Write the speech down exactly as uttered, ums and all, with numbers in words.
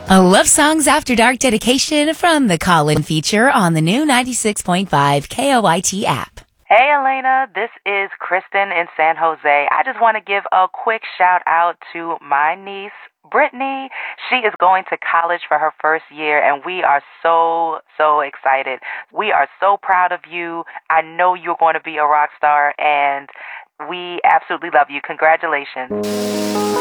A Love Songs After Dark dedication from the Call-In feature on the new ninety-six point five K O I T app. Hey, Elena, this is Kristen in San Jose. I just want to give a quick shout out to my niece, Brittany. She is going to college for her first year, and we are so, so excited. We are so proud of you. I know you're going to be a rock star, and we absolutely love you. Congratulations.